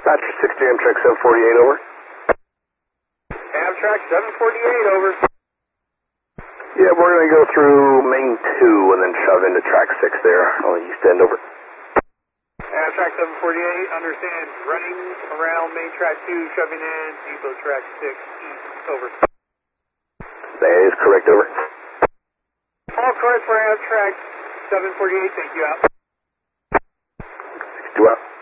Dispatcher 60, Amtrak 748, over. Amtrak 748, over. Yeah, we're going to go through main 2 and then shove into track 6 there on the east end, over. Amtrak 748, understand. Running around main track 2, shoving in, depot track 6, east, over. That is correct, over. All correct for Amtrak 748, thank you, out. 62 out.